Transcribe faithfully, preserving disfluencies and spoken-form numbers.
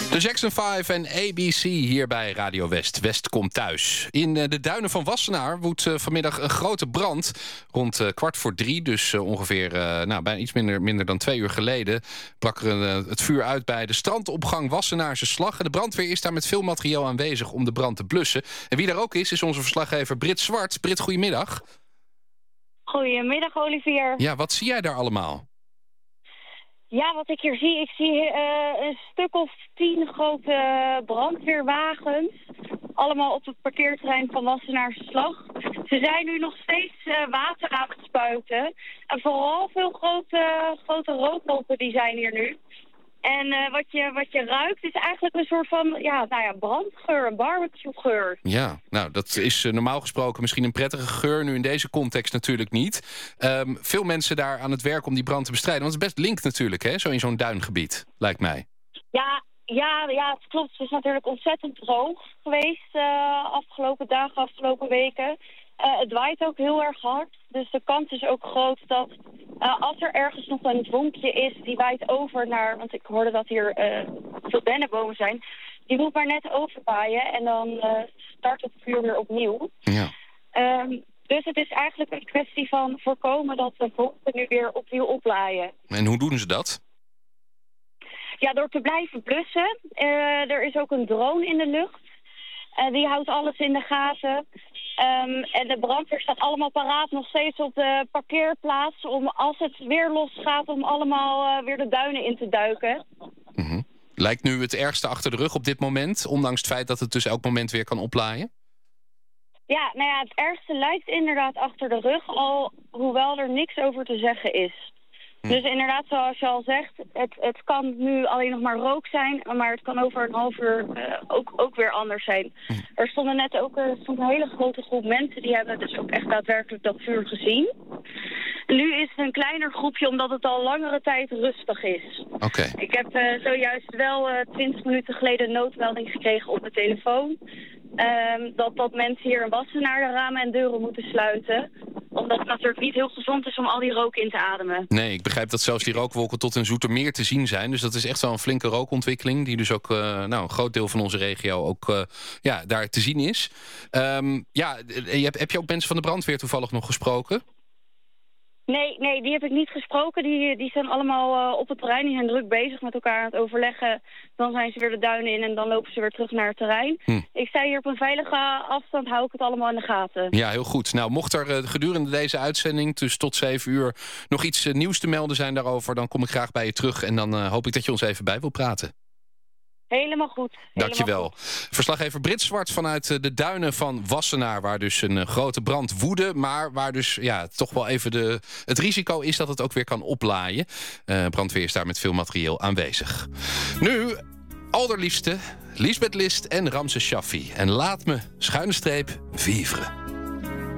De Jackson vijf en A B C hier bij Radio West. West komt thuis. In de duinen van Wassenaar woedt vanmiddag een grote brand. Rond kwart voor drie, dus ongeveer nou, bijna iets minder, minder dan twee uur geleden... brak er het vuur uit bij de strandopgang Wassenaarse Slag. En de brandweer is daar met veel materiaal aanwezig om de brand te blussen. En wie daar ook is, is onze verslaggever Brit Zwart. Brit, goedemiddag. Goedemiddag, Olivier. Ja, wat zie jij daar allemaal? Ja, wat ik hier zie, ik zie uh, een stuk of tien grote brandweerwagens. Allemaal op het parkeerterrein van Wassenaarse Slag. Ze zijn nu nog steeds uh, water aan het spuiten. En vooral veel grote, grote rookpompen die zijn hier nu. En uh, wat, je, wat je ruikt is eigenlijk een soort van ja, nou ja, brandgeur, een barbecuegeur. Ja, nou dat is uh, normaal gesproken misschien een prettige geur. Nu in deze context natuurlijk niet. Um, veel mensen daar aan het werk om die brand te bestrijden. Want het is best link natuurlijk, hè, zo in zo'n duingebied, lijkt mij. Ja, ja, ja, het klopt. Het is natuurlijk ontzettend droog geweest uh, afgelopen dagen, afgelopen weken. Uh, het waait ook heel erg hard. Dus de kans is ook groot dat uh, als er ergens nog een vonkje is, die waait over naar... Want ik hoorde dat hier uh, veel dennenbomen zijn. Die moet maar net overwaaien en dan uh, start het vuur weer opnieuw. Ja. Um, dus het is eigenlijk een kwestie van voorkomen dat de vonken nu weer opnieuw oplaaien. En hoe doen ze dat? Ja, door te blijven blussen. Uh, er is ook een drone in de lucht. Uh, die houdt alles in de gaten. Um, en de brandweer staat allemaal paraat nog steeds op de parkeerplaats... om als het weer losgaat om allemaal uh, weer de duinen in te duiken. Mm-hmm. Lijkt nu het ergste achter de rug op dit moment... ondanks het feit dat het dus elk moment weer kan oplaaien? Ja, nou ja, het ergste lijkt inderdaad achter de rug... al hoewel er niks over te zeggen is. Hm. Dus inderdaad, zoals je al zegt, het, het kan nu alleen nog maar rook zijn... maar het kan over een half uur uh, ook, ook weer anders zijn. Hm. Er stonden net ook er stond een hele grote groep mensen... die hebben dus ook echt daadwerkelijk dat vuur gezien. Nu is het een kleiner groepje, omdat het al langere tijd rustig is. Okay. Ik heb uh, zojuist wel twintig uh, minuten geleden een noodmelding gekregen op de telefoon... Um, dat, dat mensen hier in Wassenaar de ramen en deuren moeten sluiten. Omdat het natuurlijk niet heel gezond is om al die rook in te ademen. Nee, ik begrijp dat zelfs die rookwolken tot in Zoetermeer te zien zijn. Dus dat is echt wel een flinke rookontwikkeling... die dus ook uh, nou, een groot deel van onze regio ook uh, ja, daar te zien is. Um, ja, je hebt, heb je ook mensen van de brandweer toevallig nog gesproken? Nee, nee, die heb ik niet gesproken. Die, die zijn allemaal uh, op het terrein. Die zijn druk bezig met elkaar aan het overleggen. Dan zijn ze weer de duinen in en dan lopen ze weer terug naar het terrein. Hm. Ik sta hier op een veilige afstand, hou ik het allemaal in de gaten. Ja, heel goed. Nou, mocht er uh, gedurende deze uitzending, dus tot zeven uur... nog iets uh, nieuws te melden zijn daarover... dan kom ik graag bij je terug en dan uh, hoop ik dat je ons even bij wil praten. Helemaal goed. Dankjewel. Goed. Verslaggever Brit Zwart vanuit de duinen van Wassenaar... waar dus een grote brand woedde... maar waar dus ja, toch wel even de, het risico is dat het ook weer kan oplaaien. Uh, brandweer is daar met veel materieel aanwezig. Nu, allerliefste, Liesbeth List en Ramses Shaffi. En laat me, schuine streep, vivre.